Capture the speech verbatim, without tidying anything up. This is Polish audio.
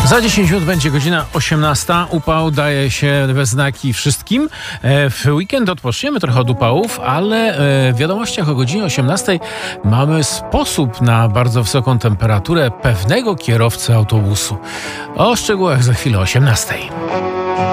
Za dziesięć minut będzie godzina osiemnasta. Upał daje się we znaki wszystkim. W weekend odpoczniemy trochę od upałów, ale w wiadomościach o godzinie osiemnastej mamy sposób na bardzo wysoką temperaturę pewnego kierowcy autobusu. O szczegółach za chwilę o osiemnastej.